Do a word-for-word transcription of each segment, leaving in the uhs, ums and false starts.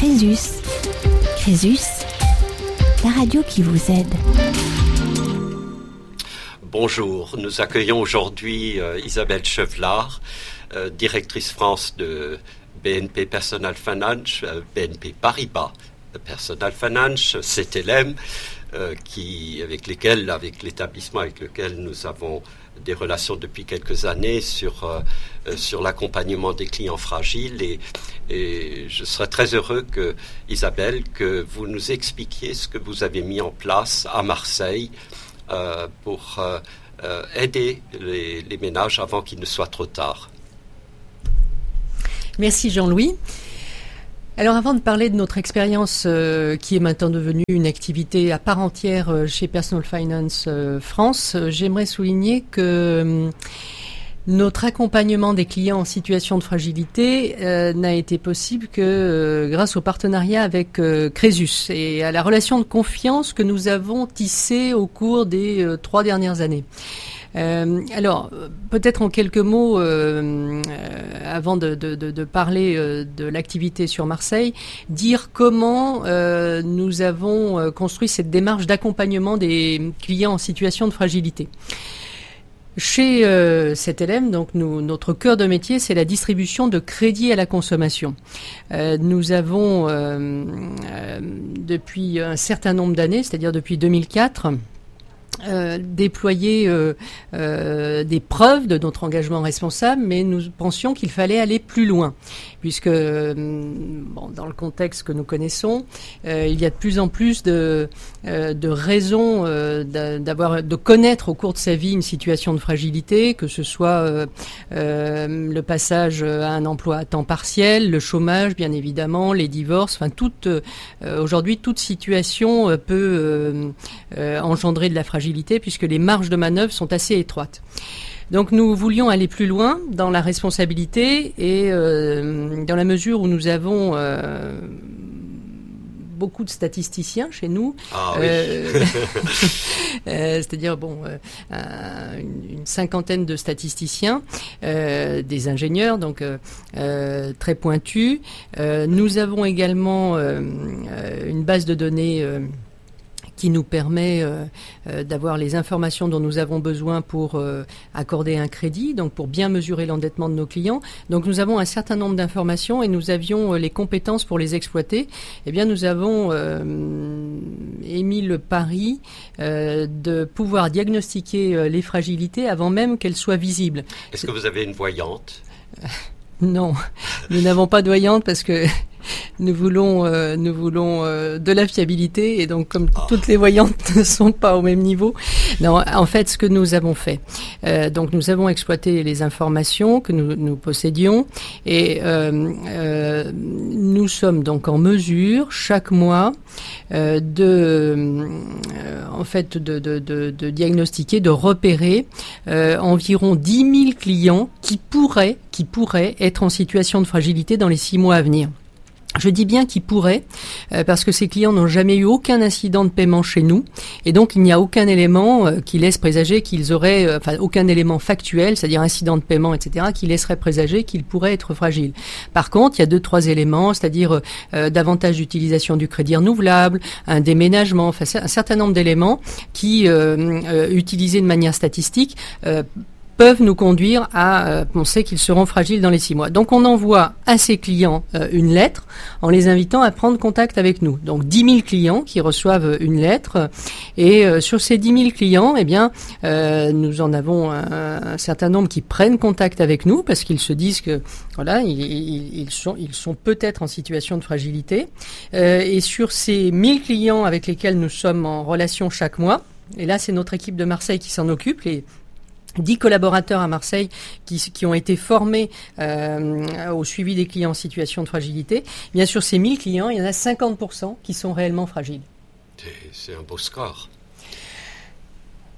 Crésus. Crésus, la radio qui vous aide. Bonjour, nous accueillons aujourd'hui euh, Isabelle Chevelard, euh, directrice France de B N P Personal Finance, euh, B N P Paribas Personal Finance, C T L M, euh, qui, avec lesquels, avec l'établissement avec lequel nous avons des relations depuis quelques années sur, euh, sur l'accompagnement des clients fragiles. Et, et je serais très heureux que, Isabelle, que vous nous expliquiez ce que vous avez mis en place à Marseille euh, pour euh, euh, aider les, les ménages avant qu'il ne soit trop tard. Merci Jean-Louis. Alors avant de parler de notre expérience euh, qui est maintenant devenue une activité à part entière euh, chez Personal Finance euh, France, euh, j'aimerais souligner que euh, notre accompagnement des clients en situation de fragilité euh, n'a été possible que euh, grâce au partenariat avec euh, Crésus et à la relation de confiance que nous avons tissée au cours des euh, trois dernières années. Euh, alors, peut-être en quelques mots, euh, euh, avant de, de, de, de parler euh, de l'activité sur Marseille, dire comment euh, nous avons euh, construit cette démarche d'accompagnement des clients en situation de fragilité. Chez euh, C T L M, donc nous, notre cœur de métier, c'est la distribution de crédits à la consommation. Euh, nous avons, euh, euh, depuis un certain nombre d'années, c'est-à-dire depuis deux mille quatre, Euh, déployer euh, euh, des preuves de notre engagement responsable, mais nous pensions qu'il fallait aller plus loin, puisque euh, bon, dans le contexte que nous connaissons, euh, il y a de plus en plus de, euh, de raisons euh, d'avoir, de connaître au cours de sa vie une situation de fragilité, que ce soit euh, euh, le passage à un emploi à temps partiel, le chômage, bien évidemment, les divorces, enfin toute euh, aujourd'hui toute situation euh, peut euh, euh, engendrer de la fragilité, puisque les marges de manœuvre sont assez étroites. Donc nous voulions aller plus loin dans la responsabilité et euh, dans la mesure où nous avons euh, beaucoup de statisticiens chez nous, ah, oui. euh, euh, c'est-à-dire bon, euh, une, une cinquantaine de statisticiens, euh, des ingénieurs, donc euh, euh, très pointus. Euh, nous avons également euh, une base de données euh, qui nous permet euh, euh, d'avoir les informations dont nous avons besoin pour euh, accorder un crédit, donc pour bien mesurer l'endettement de nos clients. Donc nous avons un certain nombre d'informations et nous avions euh, les compétences pour les exploiter. Eh bien nous avons euh, émis le pari euh, de pouvoir diagnostiquer euh, les fragilités avant même qu'elles soient visibles. Est-ce que vous avez une voyante ? euh, Non, nous n'avons pas de voyante parce que Nous voulons, euh, nous voulons euh, de la fiabilité et donc comme oh. toutes les voyantes ne sont pas au même niveau. Non, en fait, ce que nous avons fait, euh, donc nous avons exploité les informations que nous, nous possédions et euh, euh, nous sommes donc en mesure chaque mois euh, de, euh, en fait, de, de, de, de diagnostiquer, de repérer euh, environ dix mille clients qui pourraient, qui pourraient être en situation de fragilité dans les six mois à venir. Je dis bien qu'ils pourraient, euh, parce que ces clients n'ont jamais eu aucun incident de paiement chez nous, et donc il n'y a aucun élément euh, qui laisse présager qu'ils auraient, euh, enfin aucun élément factuel, c'est-à-dire incident de paiement, et cetera, qui laisserait présager qu'ils pourraient être fragiles. Par contre, il y a deux, trois éléments, c'est-à-dire euh, davantage d'utilisation du crédit renouvelable, un déménagement, enfin un certain nombre d'éléments qui, euh, euh, utilisés de manière statistique, euh, peuvent nous conduire à euh, penser qu'ils seront fragiles dans les six mois. Donc on envoie à ces clients euh, une lettre en les invitant à prendre contact avec nous. Donc dix mille clients qui reçoivent une lettre et euh, sur ces dix mille clients, eh bien, euh, nous en avons un, un certain nombre qui prennent contact avec nous parce qu'ils se disent que voilà, ils, ils, ils sont, ils sont peut-être en situation de fragilité. Euh, et sur ces mille clients avec lesquels nous sommes en relation chaque mois, et là c'est notre équipe de Marseille qui s'en occupe, les dix collaborateurs à Marseille qui, qui ont été formés euh, au suivi des clients en situation de fragilité. Bien sûr, ces mille clients, il y en a cinquante pour cent qui sont réellement fragiles. C'est, c'est un beau score.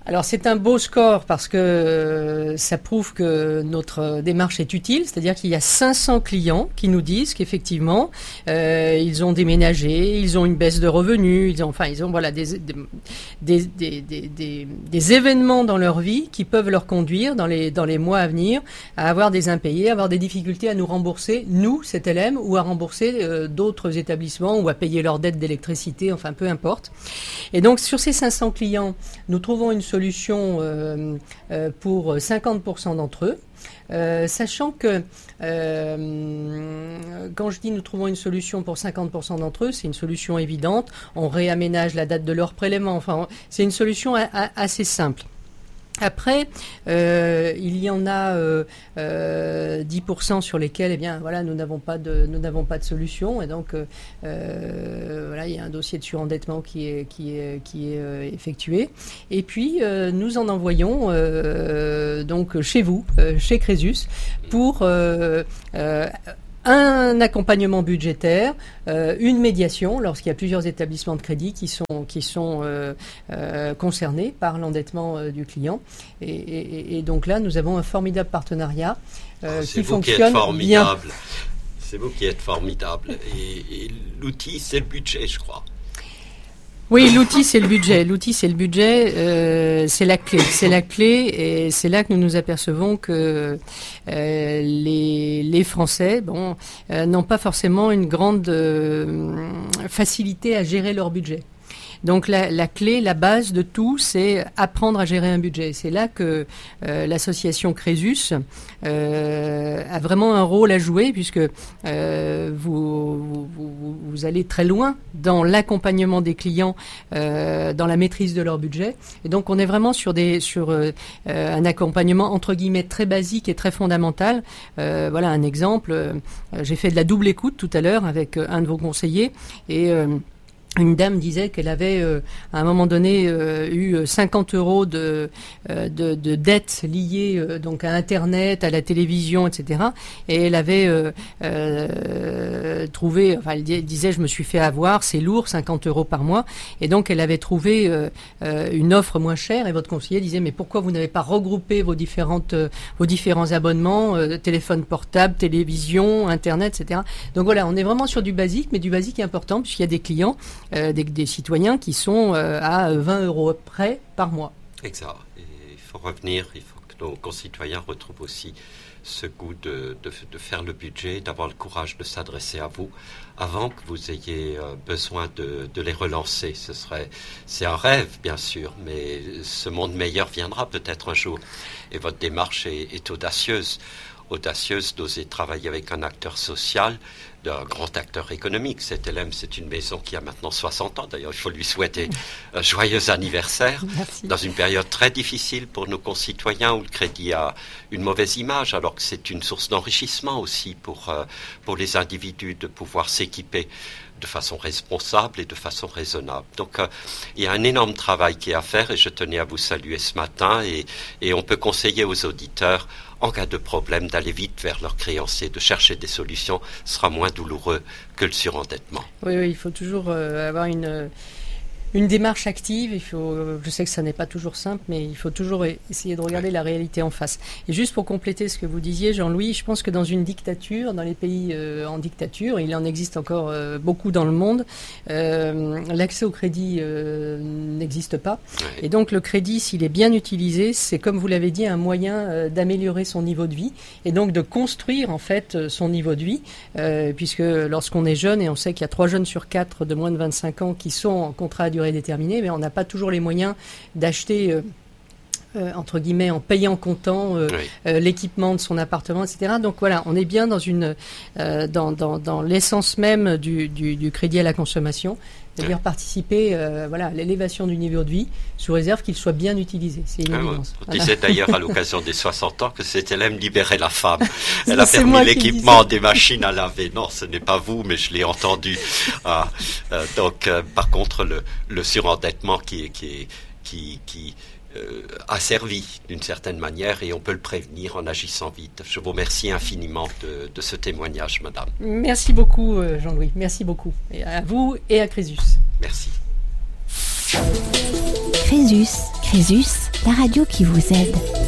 Alors c'est un beau score parce que euh, ça prouve que notre démarche est utile, c'est-à-dire qu'il y a cinq cents clients qui nous disent qu'effectivement euh, ils ont déménagé, ils ont une baisse de revenus, ils ont, enfin ils ont voilà des des, des, des, des, des, des événements dans leur vie qui peuvent leur conduire dans les dans les mois à venir à avoir des impayés, à avoir des difficultés à nous rembourser, nous, C T L M, ou à rembourser euh, d'autres établissements ou à payer leurs dettes d'électricité, enfin peu importe. Et donc sur ces cinq cents clients, nous trouvons une solution euh, euh, pour cinquante pour cent d'entre eux, euh, sachant que euh, quand je dis nous trouvons une solution pour cinquante pour cent d'entre eux, c'est une solution évidente, on réaménage la date de leur prélèvement, enfin c'est une solution a, a, assez simple. Après, euh, il y en a euh, euh, dix pour cent sur lesquels, eh bien, voilà, nous n'avons pas de, nous n'avons pas de solution, et donc, euh, voilà, il y a un dossier de surendettement qui est, qui est, qui est euh, effectué. Et puis, euh, nous en envoyons euh, donc chez vous, euh, chez Crésus, pour euh, euh, un accompagnement budgétaire, euh, une médiation lorsqu'il y a plusieurs établissements de crédit qui sont, qui sont euh, euh, concernés par l'endettement euh, du client. Et, et, et donc là, nous avons un formidable partenariat euh, oh, qui vous fonctionne qui êtes formidable. bien. C'est vous qui êtes formidable. Et, et l'outil, c'est le budget, je crois. Oui, l'outil c'est le budget. L'outil c'est le budget, euh, c'est la clé, c'est la clé, et c'est là que nous nous apercevons que euh, les les Français, bon, euh, n'ont pas forcément une grande euh, facilité à gérer leur budget. Donc la, la clé, la base de tout, c'est apprendre à gérer un budget. C'est là que euh, l'association Crésus euh, a vraiment un rôle à jouer, puisque euh, vous, vous, vous allez très loin dans l'accompagnement des clients, euh, dans la maîtrise de leur budget. Et donc on est vraiment sur, des, sur euh, un accompagnement entre guillemets très basique et très fondamental. Euh, voilà un exemple. Euh, j'ai fait de la double écoute tout à l'heure avec un de vos conseillers, et euh, une dame disait qu'elle avait, euh, à un moment donné, euh, eu cinquante euros de, euh, de, de dettes liées euh, donc à Internet, à la télévision, et cetera. Et elle avait euh, euh, trouvé, enfin, elle disait, je me suis fait avoir, c'est lourd, cinquante euros par mois. Et donc, elle avait trouvé euh, euh, une offre moins chère. Et votre conseiller disait, mais pourquoi vous n'avez pas regroupé vos différentes, euh, vos différents abonnements, euh, téléphone portable, télévision, Internet, et cetera. Donc voilà, on est vraiment sur du basique, mais du basique est important, puisqu'il y a des clients, Euh, des, des citoyens qui sont euh, à vingt euros près par mois. Exact. Et il faut revenir, il faut que nos concitoyens retrouvent aussi ce goût de, de, de faire le budget, d'avoir le courage de s'adresser à vous avant que vous ayez euh, besoin de, de les relancer. Ce serait, c'est un rêve, bien sûr, mais ce monde meilleur viendra peut-être un jour. Et votre démarche est, est audacieuse. audacieuse d'oser travailler avec un acteur social, d'un grand acteur économique. C T L M, c'est une maison qui a maintenant soixante ans. D'ailleurs, il faut lui souhaiter un joyeux anniversaire. Merci. Dans une période très difficile pour nos concitoyens où le crédit a une mauvaise image, alors que c'est une source d'enrichissement aussi pour, euh, pour les individus de pouvoir s'équiper de façon responsable et de façon raisonnable. Donc, euh, il y a un énorme travail qui est à faire et je tenais à vous saluer ce matin et, et on peut conseiller aux auditeurs, en cas de problème, d'aller vite vers leurs créanciers, de chercher des solutions, ce sera moins douloureux que le surendettement. Oui, oui, il faut toujours euh, avoir une... Euh... Une démarche active, il faut, je sais que ça n'est pas toujours simple, mais il faut toujours essayer de regarder la réalité en face. Et juste pour compléter ce que vous disiez, Jean-Louis, je pense que dans une dictature, dans les pays euh, en dictature, il en existe encore euh, beaucoup dans le monde, euh, l'accès au crédit euh, n'existe pas. Et donc le crédit, s'il est bien utilisé, c'est comme vous l'avez dit, un moyen euh, d'améliorer son niveau de vie et donc de construire en fait son niveau de vie, euh, puisque lorsqu'on est jeune, et on sait qu'il y a trois jeunes sur quatre de moins de vingt-cinq ans qui sont en contrat à durée déterminée, mais on n'a pas toujours les moyens d'acheter, euh, euh, entre guillemets, en payant comptant euh, oui. euh, l'équipement de son appartement, et cetera. Donc voilà, on est bien dans, une, euh, dans, dans, dans l'essence même du, du, du crédit à la consommation, c'est-à-dire oui. participer euh, voilà, à l'élévation du niveau de vie, sous réserve qu'il soit bien utilisé. C'est une ah, évidence. On voilà. disait d'ailleurs à l'occasion des soixante ans que C T L M libérait la femme. Elle a permis l'équipement des machines à laver. Non, ce n'est pas vous, mais je l'ai entendu. Ah, euh, donc, euh, par contre, le, le surendettement qui, qui, qui, qui euh, a servi d'une certaine manière et on peut le prévenir en agissant vite. Je vous remercie infiniment de, de ce témoignage, madame. Merci beaucoup, Jean-Louis. Merci beaucoup. Et à vous et à Crésus. Merci. Crésus, Crésus, la radio qui vous aide.